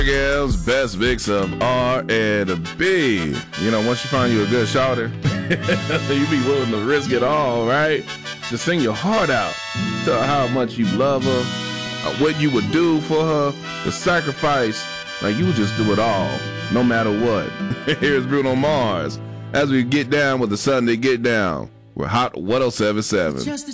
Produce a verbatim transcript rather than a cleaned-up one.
Girls, best mix of R and B. You know, once you find you a good shouter, you be willing to risk it all, right? To sing your heart out. Tell her how much you love her, uh, what you would do for her, the sacrifice. Like, you would just do it all, no matter what. Here's Bruno Mars as we get down with the Sunday Get Down. We're Hot one oh seven point seven.